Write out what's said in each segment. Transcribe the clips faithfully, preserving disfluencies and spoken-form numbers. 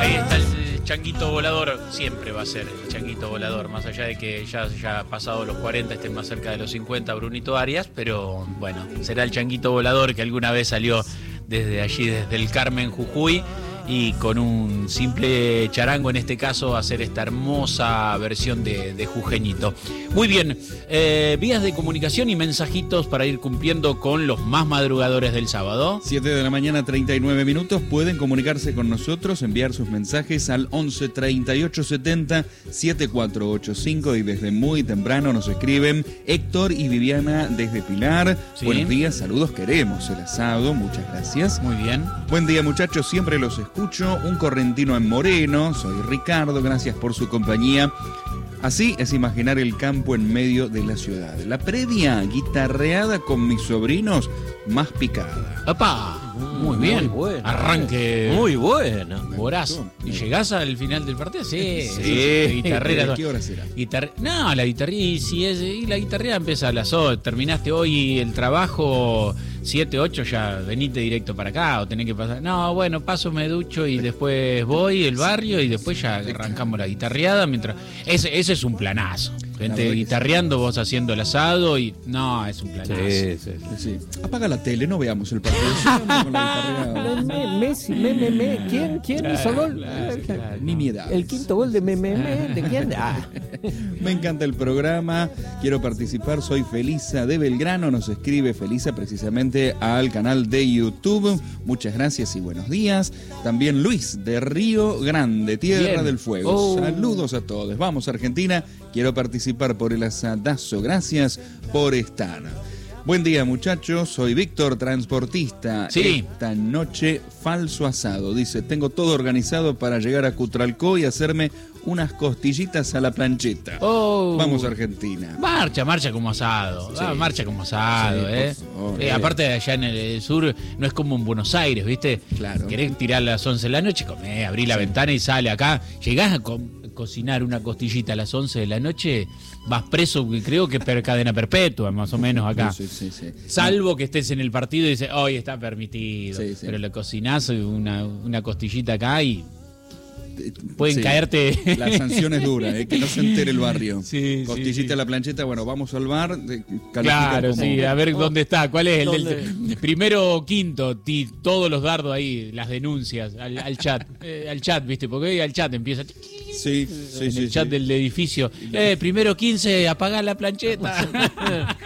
Ahí está el changuito volador, siempre va a ser el changuito volador, más allá de que ya haya pasado los cuarenta, estén más cerca de los cincuenta, Brunito Arias, pero bueno, será el changuito volador que alguna vez salió desde allí, desde el Carmen, Jujuy, y con un simple charango, en este caso, hacer esta hermosa versión de, de Jujeñito. Muy bien, eh, vías de comunicación y mensajitos para ir cumpliendo con los más madrugadores del sábado. siete de la mañana, treinta y nueve minutos. Pueden comunicarse con nosotros, enviar sus mensajes al once treinta y ocho setenta setenta y cuatro ochenta y cinco, y desde muy temprano nos escriben Héctor y Viviana desde Pilar. Sí. Buenos días, saludos, queremos el asado, muchas gracias. Muy bien. Buen día, muchachos, siempre los escucho. Un correntino en Moreno, soy Ricardo, gracias por su compañía. Así es imaginar el campo en medio de la ciudad. La previa guitarreada con mis sobrinos, más picada. ¡Opa! Muy bien. Muy bueno. Arranque. Muy bueno. Voraz. ¿Y llegás al final del partido? Sí. Sí. Guitarrera. ¿Qué hora será? Guitar... No, la guitarrera. Y si es, y la guitarrera empieza a las ocho. Terminaste hoy el trabajo siete, ocho, ya venite directo para acá o tenés que pasar. No, bueno, paso, me ducho y después voy al barrio y después ya arrancamos la guitarreada mientras. Ese, ese es un planazo. Gente guitarreando, vos haciendo el asado y. No, es un planazo. Sí, sí, Sí. Apaga la tele, no veamos el partido. Sigamos con la guitarreada. Me- Messi, me, me, me. ¿Quién? ¿Quién Claro, hizo gol? claro, claro. Nimiedades. El quinto gol de me, me, me. ¿De quién? Ah. Me encanta el programa, quiero participar, soy Felisa de Belgrano, nos escribe Felisa precisamente al canal de YouTube. Muchas gracias y buenos días. También Luis de Río Grande, Tierra Bien. del Fuego. Oh. Saludos a todos. Vamos, Argentina, quiero participar por el asadazo. Gracias por estar. Buen día, muchachos, soy Víctor, transportista. Sí. Esta noche falso asado, dice, tengo todo organizado para llegar a Cutralcó y hacerme unas costillitas a la plancheta. Oh. Vamos, Argentina. Marcha, marcha como asado. Sí. Ah, marcha como asado, Sí, por ¿eh? favor, Eh, eh. Aparte de allá en el sur, no es como en Buenos Aires, ¿viste? Claro. Querés tirar a las once de la noche, comé, abrí la Sí. ventana y sale acá. Llegás a co- cocinar una costillita a las once de la noche, vas preso, creo que per cadena perpetua, más o menos acá. Sí, sí, sí. Salvo que estés en el partido y dices, hoy está permitido. Sí, sí. Pero le cocinás una, una costillita acá y pueden Sí. caerte. La sanción es dura, ¿eh? Que no se entere el barrio. Sí, sí, Costillita sí. a la plancheta, bueno, vamos al bar. eh, califica Claro, como- sí, a ver dónde está, cuál es el ¿Dónde? del primero o quinto, ti- todos los dardos ahí, las denuncias al, al chat, eh, al chat, ¿viste? Porque hoy al chat empieza Sí, sí, en sí. el chat sí. del edificio, eh, primero quince, apagá la plancheta.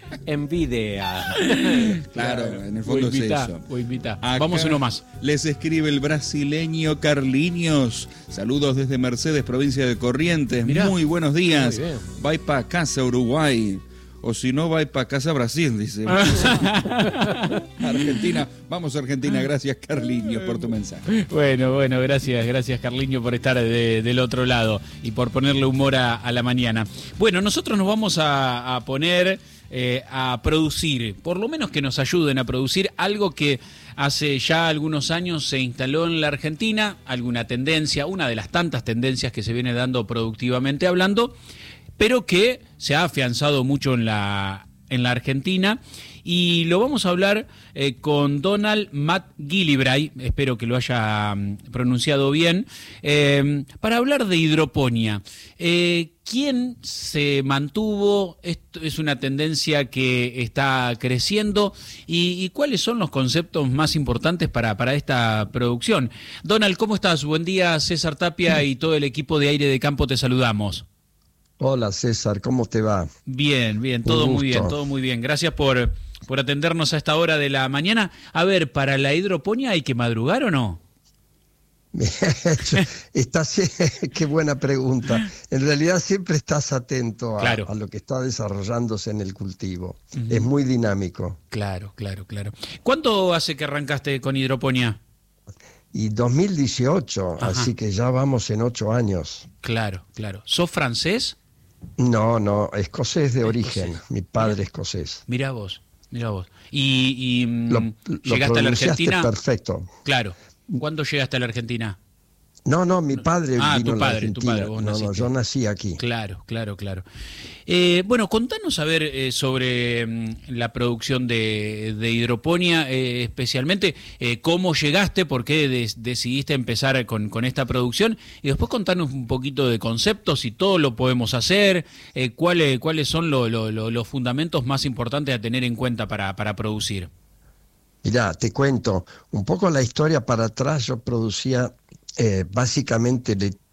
Envidia. Claro, en el Voy a fondo es invitar, eso. voy a invitar. Acá Vamos uno más. Les escribe el brasileño Carliños. Saludos desde Mercedes, provincia de Corrientes. Mirá. Muy buenos días. Muy bien. Va para casa, Uruguay. O si no, va para casa, Brasil, dice. Argentina. Vamos, Argentina. Gracias, Carliños, por tu mensaje. Bueno, bueno, gracias, gracias Carliño por estar de- del otro lado y por ponerle humor a, a la mañana. Bueno, nosotros nos vamos a, a poner eh, a producir, por lo menos que nos ayuden a producir algo que hace ya algunos años se instaló en la Argentina, alguna tendencia, una de las tantas tendencias que se viene dando productivamente hablando, pero que se ha afianzado mucho en la, en la Argentina. Y lo vamos a hablar eh, con Donald McGillivray, espero que lo haya mm, pronunciado bien, eh, para hablar de hidroponía. Eh, ¿Quién se mantuvo? Esto es una tendencia que está creciendo. ¿Y, y cuáles son los conceptos más importantes para, para esta producción? Donald, ¿cómo estás? Buen día, César Tapia y todo el equipo de Aire de Campo, te saludamos. Hola César, ¿cómo te va? Bien, bien, todo Un muy bien, gusto. todo muy bien. Gracias por, por atendernos a esta hora de la mañana. A ver, ¿para la hidroponía hay que madrugar o no? Estás, qué buena pregunta. En realidad siempre estás atento a, Claro. a lo que está desarrollándose en el cultivo. Ujú. Es muy dinámico. Claro, claro, claro. ¿Cuánto hace que arrancaste con hidroponía? Y dos mil dieciocho, Ajá. así que ya vamos en ocho años. Claro, claro. ¿Sos francés? No, no, escocés de origen. Escocés. Mi padre escocés. Mirá vos, mirá vos. ¿Y, y, mm, Lo, lo llegaste a la pronunciaste Argentina? perfecto. Claro. ¿Cuándo llegaste a la Argentina? No, no, mi padre Ah, vino tu a la padre, tu Argentina. padre, vos no, no, naciste. yo nací aquí. Claro, claro, claro. Eh, bueno, contanos a ver eh, sobre mm, la producción de, de hidroponía, eh, especialmente eh, cómo llegaste, por qué des- decidiste empezar con, con esta producción, y después contanos un poquito de conceptos, si todo lo podemos hacer, eh, cuáles, cuáles son lo- lo- lo- los fundamentos más importantes a tener en cuenta para, para producir. Mirá, te cuento un poco la historia para atrás. Yo producía eh, básicamente le-